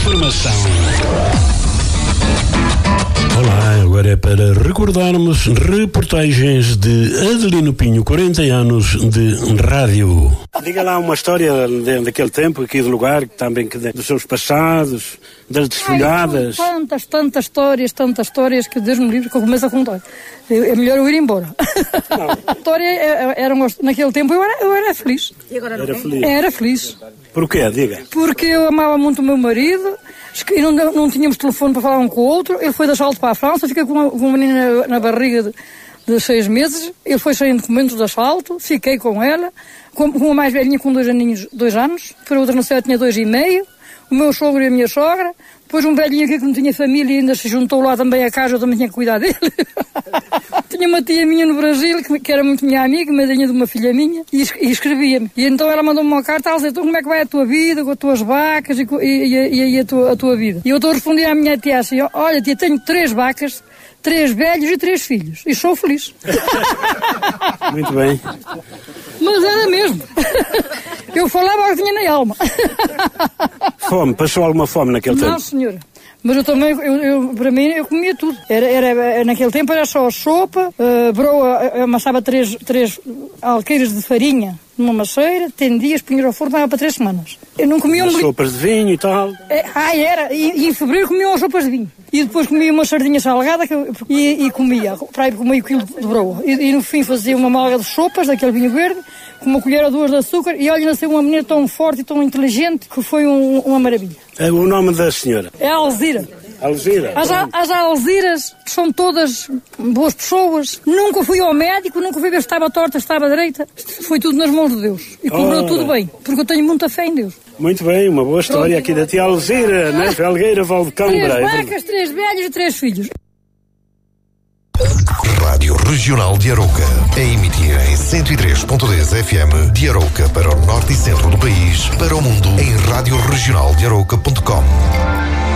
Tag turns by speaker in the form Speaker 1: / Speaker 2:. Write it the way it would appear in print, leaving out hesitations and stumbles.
Speaker 1: informação. Olá, agora é para recordarmos reportagens de Adelino Pinho, 40 anos de rádio. Diga lá uma história daquele tempo, aqui do lugar, também dos seus passados, das desfolhadas.
Speaker 2: Tantas histórias que Deus me livre que eu começo a contar. É melhor eu ir embora. A história naquele tempo eu era feliz.
Speaker 3: E agora
Speaker 1: era feliz?
Speaker 2: Era feliz.
Speaker 1: Porquê? Diga.
Speaker 2: Porque eu amava muito o meu marido e não tínhamos telefone para falar um com o outro. Ele foi de assalto para a França, fiquei com uma menina na barriga de 6 meses. Ele foi sem documentos de assalto, fiquei com ela. Com uma mais velhinha com 2 anos, para outra não sei, tinha 2 e meio. O meu sogro e a minha sogra. Depois um velhinho aqui que não tinha família e ainda se juntou lá também a casa, eu também tinha que cuidar dele. Tinha uma tia minha no Brasil, que era muito minha amiga, madrinha de uma filha minha, e escrevia-me. E então ela mandou-me uma carta, ela dizia, então como é que vai a tua vida, com as tuas vacas e a tua vida? E eu estou a responder à minha tia assim, olha tia, tenho 3 vacas, 3 velhos e 3 filhos. E sou feliz.
Speaker 1: Muito bem.
Speaker 2: Mas era mesmo. Eu falava o que tinha na alma.
Speaker 1: Fome? Passou alguma fome naquele tempo?
Speaker 2: Não, senhora. Mas eu também, para mim, eu comia tudo. Naquele tempo era só sopa, broa, amassava 3 alqueiras de farinha numa maceira, tendia, punha ao forno, dava para 3 semanas. Eu não comia
Speaker 1: sopas de vinho e tal?
Speaker 2: Era. E em fevereiro comia umas sopas de vinho. E depois comia uma sardinha salgada e comia, para aí com meio quilo de broa. E no fim fazia uma malga de sopas, daquele vinho verde, com uma colher ou 2 de açúcar, e olha, nasceu uma menina tão forte e tão inteligente que foi uma maravilha.
Speaker 1: O nome da senhora?
Speaker 2: É a Alzira.
Speaker 1: Alzira?
Speaker 2: As Alziras são todas boas pessoas. Nunca fui ao médico, nunca fui ver se estava torta, se estava direita. Foi tudo nas mãos de Deus. E correu tudo bem, porque eu tenho muita fé em Deus.
Speaker 1: Muito bem, uma boa história aqui da tia Alzira, né? Felgueira, Valdecambra.
Speaker 2: 3 vacas, 3 velhos e 3 filhos.
Speaker 4: Rádio Regional de Arouca, a emitir em 103.10 FM de Arouca para o norte e centro do país, para o mundo em radioregionaldearouca.com.